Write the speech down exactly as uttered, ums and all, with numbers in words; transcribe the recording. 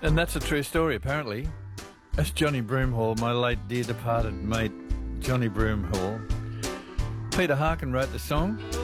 And that's a true story, apparently. That's Johnny Broomhall, my late dear departed mate, Johnny Broomhall. Peter Harkin wrote the song.